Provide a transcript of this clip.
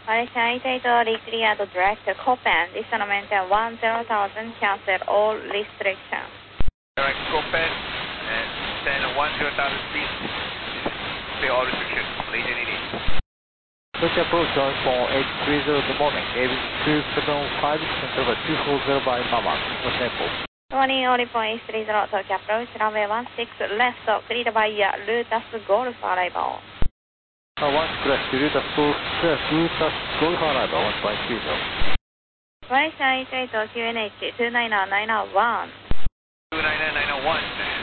Malaysia 88 declared direct Copen, descent maintain 10,000, cancel all restrictions. Direct Copen and descend 10,000 feet, clear all restrictions, Malaysia 88. Approach approach for 830, good morning, David 275, descent over 240 by Mama, what's tempo? 20.30, Tokyo approach, runway 16 left, cleared by Lotus Golf arrival. 1 crest, Lotus Golf arrival, 1.30. Malaysia 88 QNH 29901. 29901.